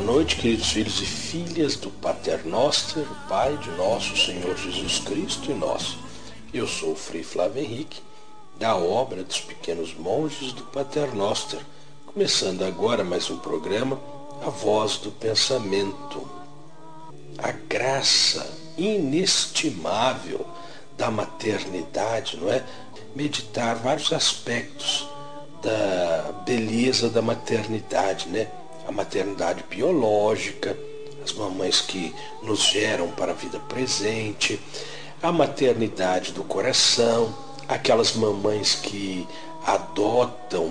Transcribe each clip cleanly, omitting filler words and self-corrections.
noite, queridos filhos e filhas do Pater Noster, o Pai de nosso Senhor Jesus Cristo e nosso. Eu sou o Frei Flávio Henrique, da obra dos pequenos monges do Pater Noster, começando agora mais um programa, A Voz do Pensamento. A graça inestimável da maternidade, não é? Meditar vários aspectos da beleza da maternidade, né? A maternidade biológica, as mamães que nos geram para a vida presente, a maternidade do coração, aquelas mamães que adotam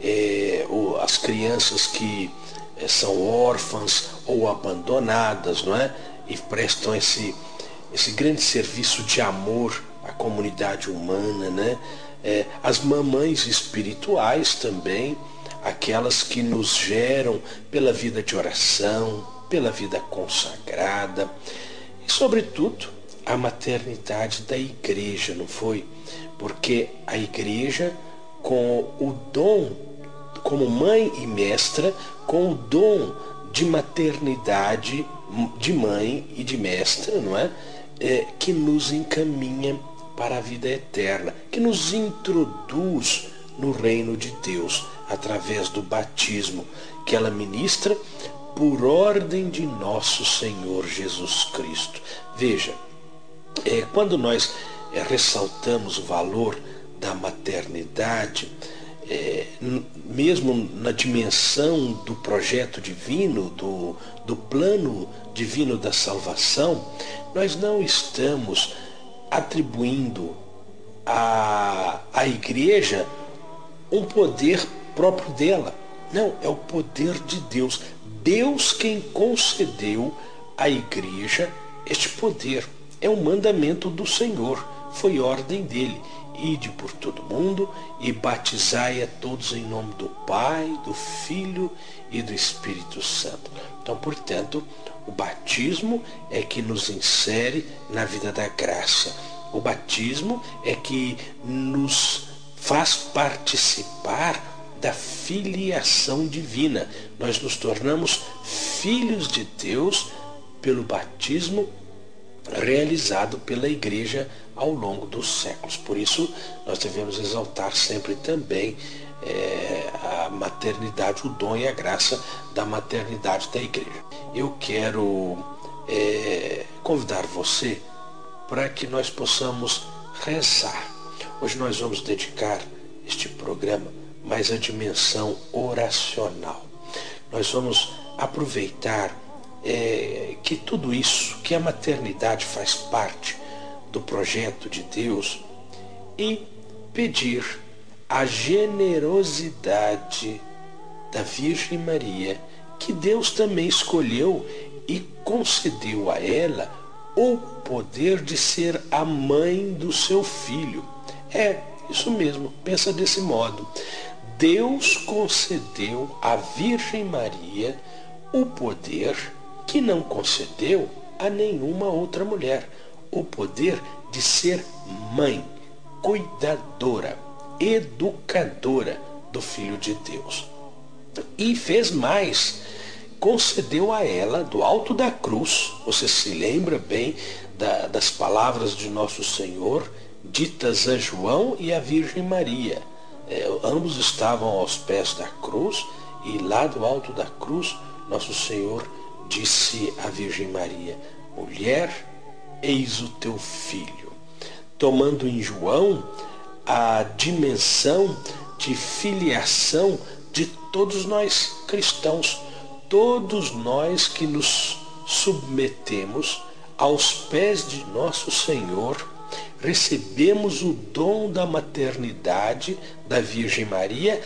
as crianças que são órfãs ou abandonadas, não é? E prestam esse grande serviço de amor à comunidade humana, né? As mamães espirituais também, aquelas que nos geram pela vida de oração, pela vida consagrada e, sobretudo, a maternidade da igreja, não foi? Porque a igreja, com o dom, como mãe e mestra, com o dom de maternidade, de mãe e de mestra, não é? Que nos encaminha para a vida eterna, que nos introduz no reino de Deus, através do batismo que ela ministra por ordem de nosso Senhor Jesus Cristo. Veja, quando nós ressaltamos o valor da maternidade, mesmo na dimensão do projeto divino, do plano divino da salvação, nós não estamos atribuindo à igreja um poder próprio dela. Não, é o poder de Deus. Deus quem concedeu à igreja este poder. É um mandamento do Senhor, foi ordem dele. Ide por todo mundo e batizai a todos em nome do Pai, do Filho e do Espírito Santo. Então, portanto, o batismo é que nos insere na vida da graça. O batismo é que nos faz participar da filiação divina. Nós nos tornamos filhos de Deus pelo batismo realizado pela igreja ao longo dos séculos. Por isso, nós devemos exaltar sempre também a maternidade, o dom e a graça da maternidade da igreja. Eu quero convidar você para que nós possamos rezar. Hoje nós vamos dedicar este programa mais à dimensão oracional. Nós vamos aproveitar que tudo isso, que a maternidade faz parte do projeto de Deus e pedir a generosidade da Virgem Maria, que Deus também escolheu e concedeu a ela o poder de ser a mãe do seu filho. Isso mesmo, pensa desse modo. Deus concedeu à Virgem Maria o poder que não concedeu a nenhuma outra mulher, o poder de ser mãe, cuidadora, educadora do Filho de Deus. E fez mais, concedeu a ela, do alto da cruz, você se lembra bem das palavras de nosso Senhor, ditas a João e a Virgem Maria. Ambos estavam aos pés da cruz e lá do alto da cruz, nosso Senhor disse à Virgem Maria: mulher, eis o teu filho. Tomando em João a dimensão de filiação de todos nós cristãos, todos nós que nos submetemos aos pés de nosso Senhor, recebemos o dom da maternidade da Virgem Maria